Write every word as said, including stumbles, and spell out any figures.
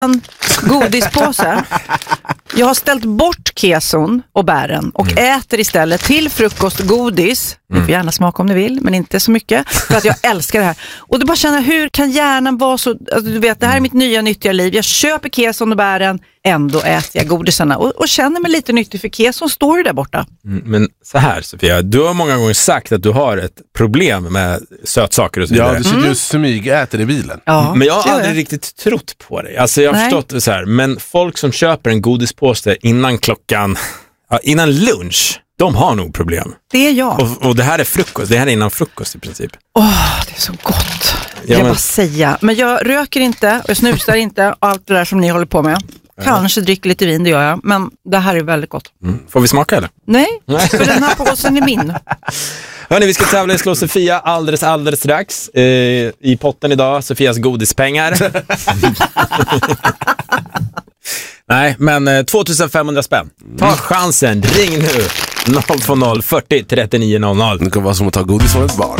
en godispåse. Jag har ställt bort keson och bären och mm. äter istället till frukost godis. Mm. Ni får gärna smaka om ni vill, men inte så mycket. För att jag älskar det här. Och du bara känner, hur kan hjärnan vara så... Alltså, du vet, det här är mitt nya nyttiga liv. Jag köper keson och bären, ändå äter jag godisarna. Och, och känner mig lite nyttig, för keson står ju där borta. Mm, men så här, Sofia, du har många gånger sagt att du har ett problem med sötsaker och så vidare. Ja, du sitter ju smyg äter i bilen. Ja, men jag har aldrig riktigt trott på dig. Alltså jag har Nej. förstått det så här, men folk som köper en godispåse innan klockan, ja, innan lunch, de har nog problem. Det är jag. Och, och det här är frukost, det här är innan frukost i princip. Åh, oh, det är så gott. Ja, jag men... bara säga. Men jag röker inte och jag snusar inte och allt det där som ni håller på med. Kanske dricker lite vin, det gör jag. Men det här är väldigt gott. Mm. Får vi smaka eller? Nej, för den här påsen är min. Hörrni, vi ska tävla i Slå Sofia alldeles, alldeles strax. Eh, I potten idag, Sofias godispengar. Nej, men eh, tvåtusenfemhundra spänn. Ta chansen, ring nu. noll två noll fyrtio trettionio noll noll. Det kan vara som att ta godis från ett barn.